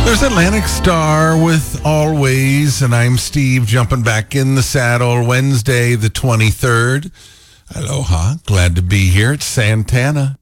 There's Atlantic Star with Always, and I'm Steve, jumping back in the saddle. Wednesday, the 23rd. Aloha. Glad to be here. It's Santana.